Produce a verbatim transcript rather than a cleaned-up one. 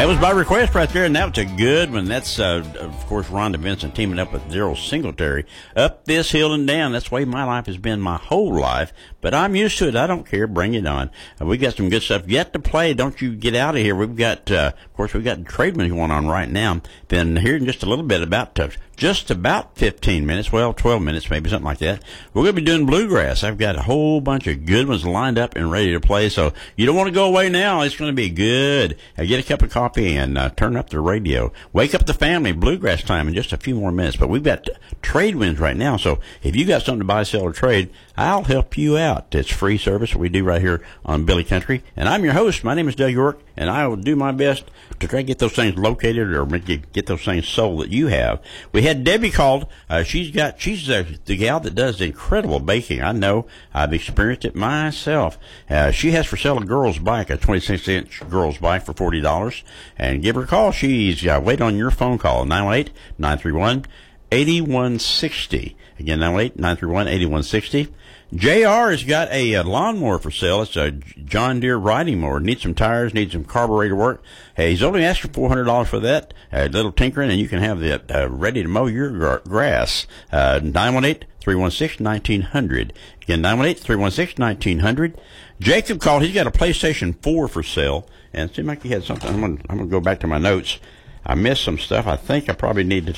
That was by request right there, and that was a good one. That's, uh, of course, Rhonda Vincent teaming up with Daryl Singletary. Up this hill and down. That's the way my life has been my whole life. But I'm used to it. I don't care. Bring it on. Uh, we got some good stuff yet to play. Don't you get out of here. We've got, uh, of course, we've got Trademan going on right now. Then here in just a little bit, about uh, just about fifteen minutes, well, twelve minutes, maybe something like that. We're going to be doing bluegrass. I've got a whole bunch of good ones lined up and ready to play. So you don't want to go away now. It's going to be good. Uh, get a cup of coffee and uh, turn up the radio. Wake up the family. Bluegrass time in just a few more minutes. But we've got trade wins right now. So if you got something to buy, sell, or trade, I'll help you out. It's free service that we do right here on Billy Country. And I'm your host. My name is Doug York, and I will do my best to try to get those things located or get those things sold that you have. We had Debbie called. Uh, she's got, she's uh, the gal that does incredible baking. I know. I've experienced it myself. Uh, she has for sale a girl's bike, a twenty-six inch girl's bike for forty dollars. And give her a call. She's uh, wait on your phone call, nine one eight, nine three one, eight one six zero. Again, nine one eight, nine three one, eight one six zero. J R has got a, a lawnmower for sale. It's a John Deere riding mower. Needs some tires, needs some carburetor work. Hey, he's only asking four hundred dollars for that. A little tinkering, and you can have that uh, ready to mow your gra- grass. Uh, nine one eight, three one six, one nine zero zero. Again, nine one eight, three one six, one nine zero zero. Jacob called. He's got a PlayStation four for sale. And it seemed like he had something. I'm going I'm to go back to my notes. I missed some stuff. I think I probably need to